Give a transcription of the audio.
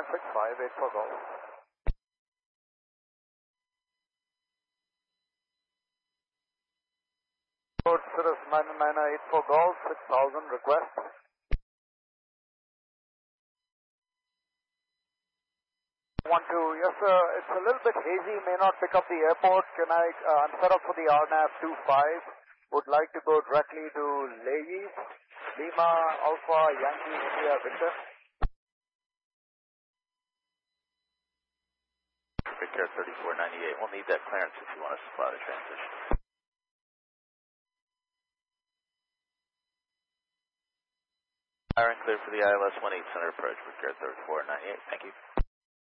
658 for Golf. Code Cirrus 9998 for Golf, 6000 request. Yes sir, it's a little bit hazy, may not pick up the airport. Can I'm set up for the RNAV 25, would like to go directly to Lehi, Lima, Alpha, Yankee, India, Victor. Victor 3498, we'll need that clearance if you want us to fly the transition. Fire and clear for the ILS 18 center approach, Victor 3498, thank you.